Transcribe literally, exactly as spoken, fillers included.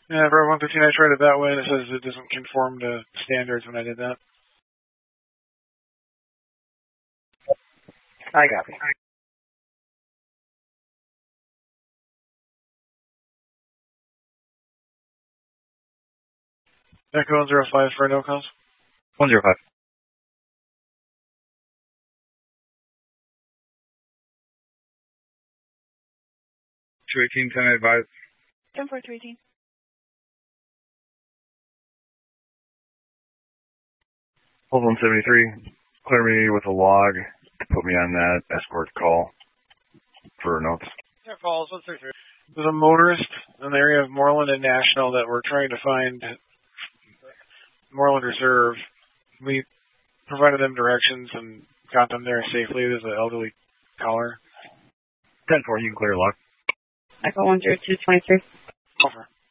Yeah, for one fifteen, I tried it that way, and it says it doesn't conform to standards when I did that. I got it. Echo one zero five for no calls. one zero five. two eighteen, ten advise. ten four two eighteen. Hold one seventy-three. Clear me with a log to put me on that escort call for notes. Yeah, calls one thirty-three. There's a motorist in the area of Moreland and National that we're trying to find Moreland Reserve. We provided them directions and got them there safely. There's an elderly caller. ten four, you can clear log. Echo one zero two twenty-three. Over.